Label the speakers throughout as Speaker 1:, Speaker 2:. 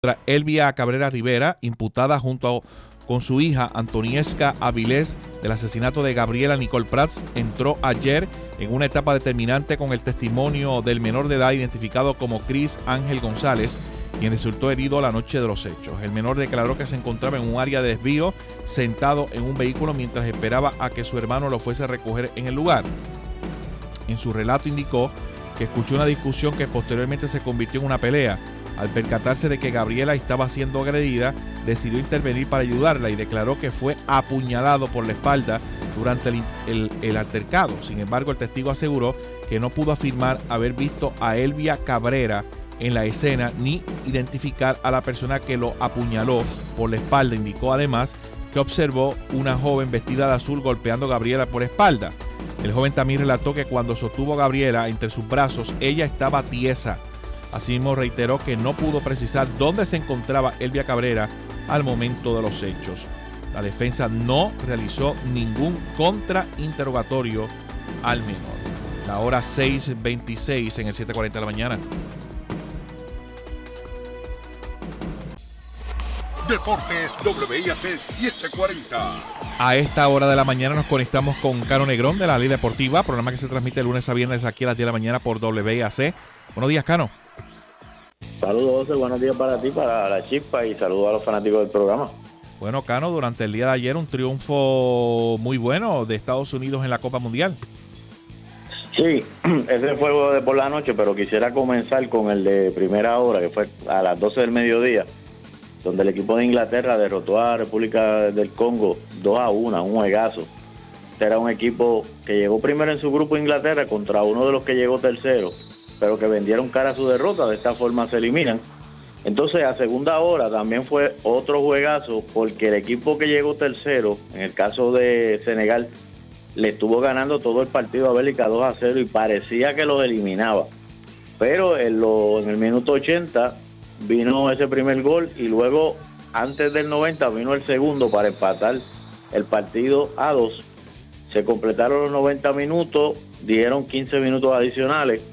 Speaker 1: Elvia Cabrera Rivera, imputada con su hija Antoniesca Avilés del asesinato de Gabriela Nicole Prats, entró ayer en una etapa determinante con el testimonio del menor de edad identificado como Chris Ángel González, quien resultó herido la noche de los hechos. El menor declaró que se encontraba en un área de desvío, sentado en un vehículo mientras esperaba a que su hermano lo fuese a recoger en el lugar. En su relato indicó que escuchó una discusión que posteriormente se convirtió en una pelea. Al percatarse de que Gabriela estaba siendo agredida, decidió intervenir para ayudarla y declaró que fue apuñalado por la espalda durante el altercado. Sin embargo, el testigo aseguró que no pudo afirmar haber visto a Elvia Cabrera en la escena ni identificar a la persona que lo apuñaló por la espalda. Indicó además que observó una joven vestida de azul golpeando a Gabriela por espalda. El joven también relató que cuando sostuvo a Gabriela entre sus brazos, ella estaba tiesa. Asimismo, reiteró que no pudo precisar dónde se encontraba Elvia Cabrera al momento de los hechos. La defensa no realizó ningún contrainterrogatorio al menor. La hora 6:26 en el 7:40 de la mañana.
Speaker 2: Deportes WIAC 740.
Speaker 1: A esta hora de la mañana nos conectamos con Cano Negrón de la Liga Deportiva, programa que se transmite de lunes a viernes aquí a las 10 de la mañana por WIAC. Buenos días, Cano.
Speaker 3: Saludos, José, buenos días para ti, para la Chispa, y saludos a los fanáticos del programa.
Speaker 1: Bueno, Cano, durante el día de ayer un triunfo muy bueno de Estados Unidos en la Copa Mundial.
Speaker 3: Sí, ese fue de por la noche, pero quisiera comenzar con el de primera hora, que fue a las 12 del mediodía, donde el equipo de Inglaterra derrotó a República del Congo 2-1, un juegazo. Este era un equipo que llegó primero en su grupo Inglaterra contra uno de los que llegó tercero, pero que vendieron cara a su derrota, de esta forma se eliminan. Entonces, a segunda hora también fue otro juegazo, porque el equipo que llegó tercero, en el caso de Senegal, le estuvo ganando todo el partido a Bélgica 2-0 y parecía que los eliminaba. Pero en el minuto 80 vino ese primer gol y luego, antes del 90, vino el segundo para empatar el partido a 2. Se completaron los 90 minutos, dieron 15 minutos adicionales,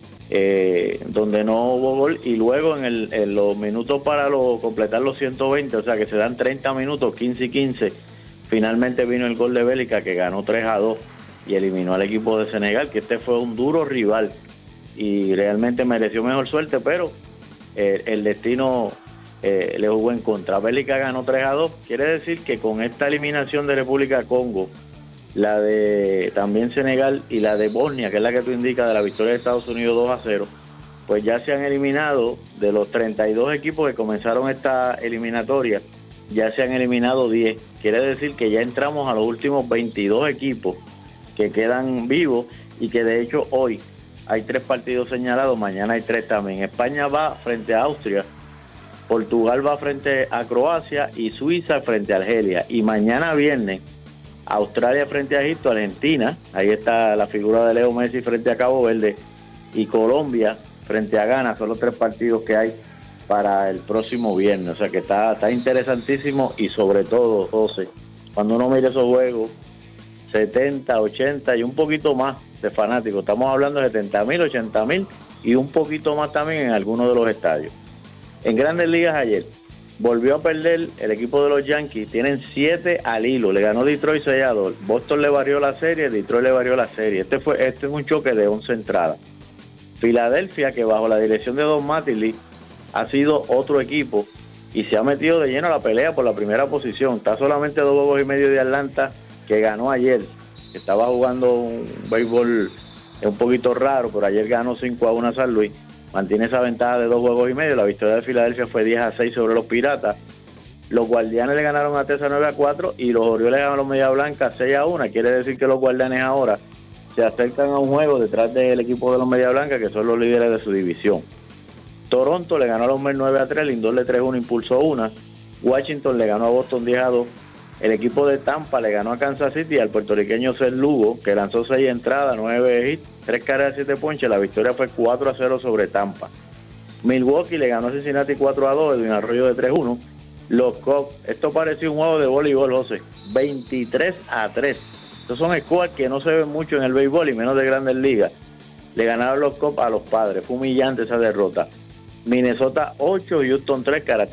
Speaker 3: donde no hubo gol, y luego en los minutos para completar los 120, o sea que se dan 30 minutos, 15 y 15, finalmente vino el gol de Bélgica, que ganó 3-2 y eliminó al equipo de Senegal, que este fue un duro rival y realmente mereció mejor suerte, pero el destino le jugó en contra. Bélgica ganó 3-2, quiere decir que con esta eliminación de República Congo, la de también Senegal y la de Bosnia, que es la que tú indicas, de la victoria de Estados Unidos 2-0, pues ya se han eliminado de los 32 equipos que comenzaron esta eliminatoria, ya se han eliminado 10. Quiere decir que ya entramos a los últimos 22 equipos que quedan vivos, y que de hecho hoy hay 3 partidos señalados, mañana hay 3 también. España va frente a Austria, Portugal va frente a Croacia y Suiza frente a Argelia. Y mañana viernes, Australia frente a Egipto, Argentina, ahí está la figura de Leo Messi frente a Cabo Verde, y Colombia frente a Ghana. Son los 3 partidos que hay para el próximo viernes. O sea que está interesantísimo, y sobre todo, José, cuando uno mira esos juegos, 70, 80 y un poquito más de fanáticos. Estamos hablando de 70,000, 80,000 y un poquito más también en algunos de los estadios. En Grandes Ligas ayer volvió a perder el equipo de los Yankees. Tienen 7 al hilo. Le ganó Detroit 6-2. Boston le varió la serie, Detroit le varió la serie. Este es un choque de 11 entradas. Filadelfia, que bajo la dirección de Don Mattingly ha sido otro equipo y se ha metido de lleno a la pelea por la primera posición. Está solamente 2 juegos y medio de Atlanta, que ganó ayer. Estaba jugando un béisbol un poquito raro, pero ayer ganó 5-1 a San Luis. Mantiene esa ventaja de 2 juegos y medio. La victoria de Filadelfia fue 10-6 sobre los Piratas. Los Guardianes le ganaron a Texas 9-4 y los Orioles ganaron a los Medias Blancas 6-1. Quiere decir que los Guardianes ahora se acercan a un juego detrás del equipo de los Medias Blancas, que son los líderes de su división. Toronto le ganó a los Mets 9-3, Lindor le 3-1, impulsó 1. Washington le ganó a Boston 10-2. El equipo de Tampa le ganó a Kansas City, al puertorriqueño Ser Lugo, que lanzó 6 entradas, 9 hits, 3 carreras, 7 ponches. La victoria fue 4-0 sobre Tampa. Milwaukee le ganó a Cincinnati 4-2, Edwin Arroyo de 3-1. Los Cubs, esto pareció un juego de voleibol, José, 23-3. Estos son scores que no se ven mucho en el béisbol y menos de Grandes Ligas. Le ganaron los Cubs a los Padres, fue humillante esa derrota. Minnesota 8, Houston 3,